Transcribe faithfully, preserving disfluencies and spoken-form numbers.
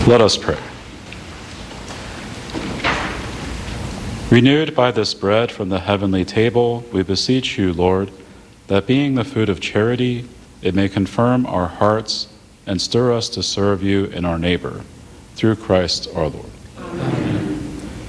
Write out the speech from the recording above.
Let us pray. Renewed by this bread from the heavenly table, we beseech you, Lord, that being the food of charity, it may confirm our hearts and stir us to serve you and our neighbor, through Christ our Lord.